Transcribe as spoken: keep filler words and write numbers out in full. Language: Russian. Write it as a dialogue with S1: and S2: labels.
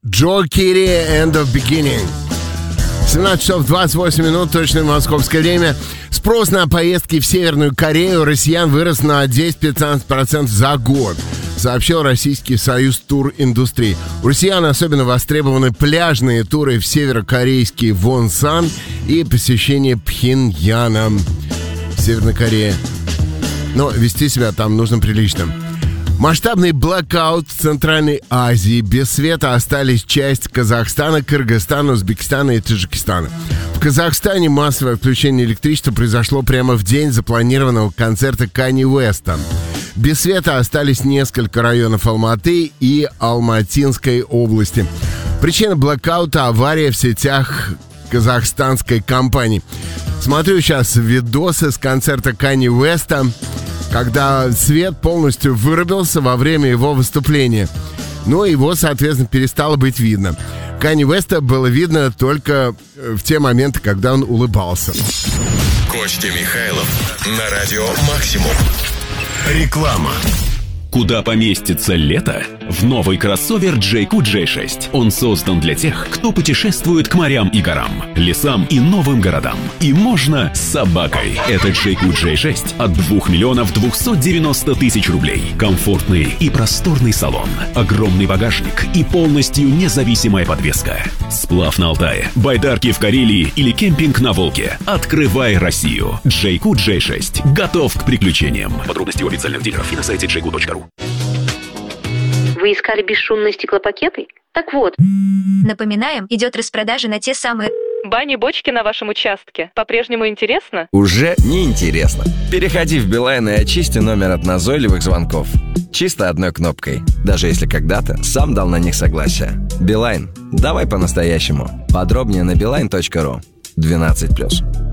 S1: Джо Кири, End of Beginning. семнадцать часов двадцать восемь минут, точное московское время. Спрос на поездки в Северную Корею россиян вырос на десять-пятнадцать процентов за год, сообщил Российский союз туриндустрии. У россиян особенно востребованы пляжные туры в северокорейский Вонсан и посещение Пхеньяна в Северной Корее. Но вести себя там нужно прилично. Масштабный блэкаут в Центральной Азии. Без света остались часть Казахстана, Кыргызстана, Узбекистана и Таджикистана. В Казахстане массовое отключение электричества произошло прямо в день запланированного концерта Канье Уэста. Без света остались несколько районов Алматы и Алматинской области. Причина блэкаута – авария в сетях казахстанской компании. Смотрю сейчас видосы с концерта Канье Уэста, когда свет полностью вырубился во время его выступления. Ну, его, соответственно, перестало быть видно. Канье Уэста было видно только в те моменты, когда он улыбался.
S2: Костя Михайлов на радио «Максимум». Реклама.
S3: Куда поместится лето? В новый кроссовер джей кью джей шесть. Он создан для тех, кто путешествует к морям и горам, лесам и новым городам. И можно с собакой. Это джей кью джей шесть от двух миллионов двухсот девяноста тысяч рублей. Комфортный и просторный салон, огромный багажник и полностью независимая подвеска. Сплав на Алтае, байдарки в Карелии или кемпинг на Волге. Открывай Россию. джей кью джей шесть. Готов к приключениям. Подробности у официальных дилеров и на сайте джей кью точка ру.
S4: Вы искали бесшумные стеклопакеты? Так вот.
S5: Напоминаем, идет распродажа на те самые...
S6: Бани-бочки на вашем участке. По-прежнему интересно?
S7: Уже не интересно. Переходи в Билайн и очисти номер от назойливых звонков. Чисто одной кнопкой. Даже если когда-то сам дал на них согласие. Билайн. Давай по-настоящему. Подробнее на билайн точка ру. двенадцать плюс.